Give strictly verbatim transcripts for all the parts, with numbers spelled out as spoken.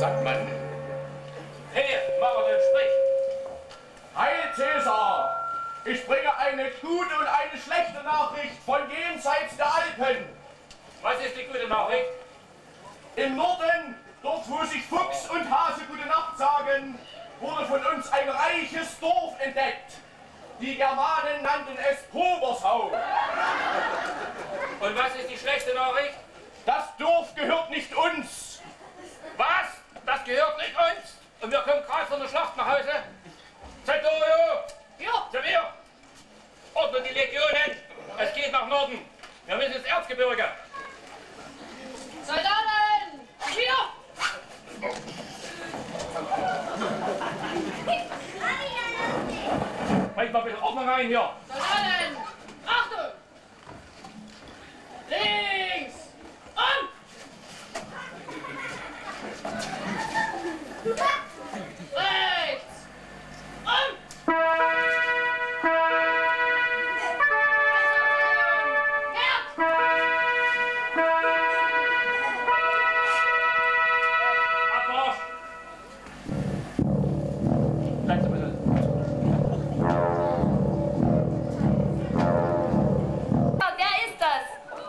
sagt man. Hey, Martin, sprich! Heil Cäsar! Ich bringe eine gute und eine schlechte Nachricht von jenseits der Alpen. Was ist die gute Nachricht? Im Norden, dort wo sich Fuchs und Hase gute Nacht sagen, wurde von uns ein reiches Dorf entdeckt. Die Germanen nannten es Poversau. Und was ist die schlechte Nachricht? Das Dorf gehört nicht uns. Was? Das gehört nicht uns? Und wir kommen gerade von der Schlacht nach Hause? Centurio! Ja! Zu mir! Ordne die Legionen! Es geht nach Norden! Wir müssen ins Erzgebirge! Soldaten! Hier! Bring mal ein bisschen Ordnung rein hier! Soldaten! Achtung! Links! Und! Rechts! Und! Abmarsch! Plätze bitte! Wer ist das?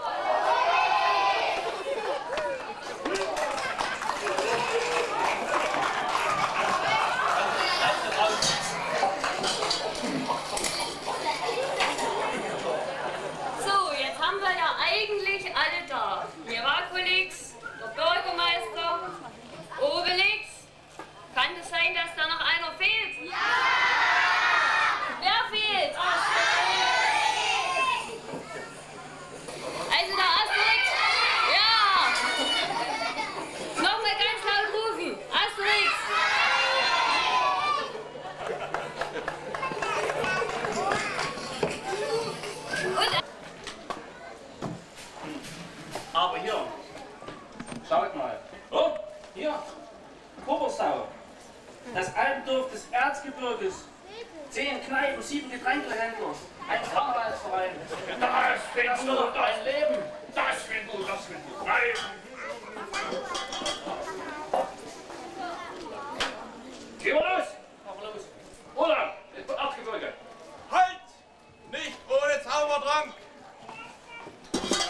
So, jetzt haben wir ja eigentlich alle da. Miraculix, der Bürgermeister, Obelix. Kann es sein, dass da noch einer fehlt? Ja! Wer fehlt? Also der Asterix? Ja! Nochmal ganz laut rufen. Asterix! Und Aber hier, schaut mal. Oh, hier, Poversau. Das Alpendorf des Erzgebirges. Zehn Kneipen, sieben Getränkehändler. Ein Karnevalsverein. Das findest du ein Leben. Das findest du, das findest du. Nein!